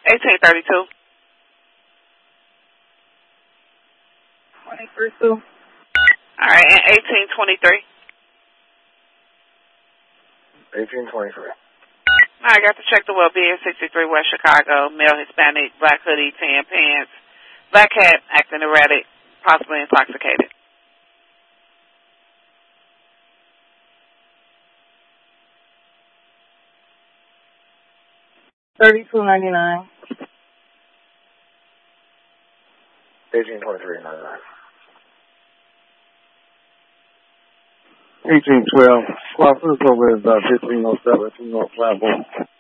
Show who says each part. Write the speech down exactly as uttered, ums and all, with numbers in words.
Speaker 1: eighteen thirty-two.
Speaker 2: twenty thirty-two.
Speaker 1: All right, and eighteen twenty-three.
Speaker 3: eighteen twenty-three.
Speaker 1: All right, got to check the well-being, sixty-three West Chicago, male Hispanic, black hoodie, tan pants, black hat, acting erratic, possibly intoxicated.
Speaker 2: Thirty-two ninety-nine.
Speaker 3: eighteen twenty-three ninety-nine.
Speaker 4: eighteen twelve. Crawford with uh, fifteen oh seven, North Flatbush.